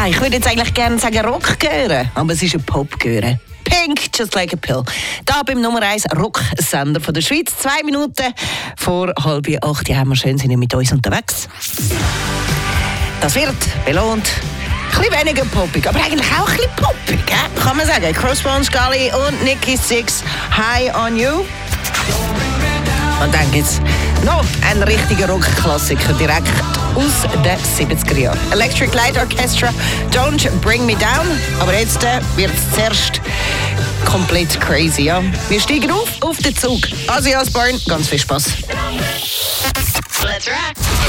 Ja, ich würde jetzt eigentlich gerne sagen Rock hören, aber es ist ein Pop hören. Pink, Just Like a Pill. Da beim Nummer 1 Rocksender von der Schweiz. 2 Minuten vor 7:30. Ja, wir schön sind mit uns unterwegs. Das wird belohnt. Ein bisschen weniger poppig, aber eigentlich auch ein bisschen poppig, kann man sagen. Crossbones Gully und Nikki Sixx, High on You. Und dann gibt es noch einen richtigen Rockklassiker direkt aus den 70er Jahren. Electric Light Orchestra, Don't Bring Me Down. Aber jetzt wird es zuerst komplett crazy. Ja? Wir steigen auf den Zug. Ozzy Osbourne, ganz viel Spaß. Let's rock!